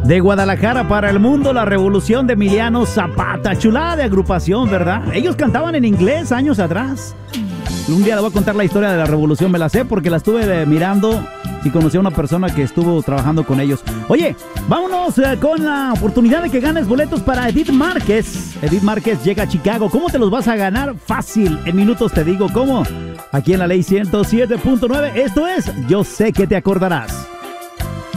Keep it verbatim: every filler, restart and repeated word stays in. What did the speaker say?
De Guadalajara para el mundo, la revolución de Emiliano Zapata. Chulada de agrupación, ¿verdad? Ellos cantaban en inglés años atrás. Un día le voy a contar la historia de la revolución, me la sé porque la estuve mirando y conocí a una persona que estuvo trabajando con ellos. Oye, vámonos eh, con la oportunidad de que ganes boletos para Edith Márquez. Edith Márquez llega a Chicago. ¿Cómo te los vas a ganar? Fácil, en minutos te digo cómo. Aquí en la Ley ciento siete punto nueve, esto es Yo Sé Que Te Acordarás.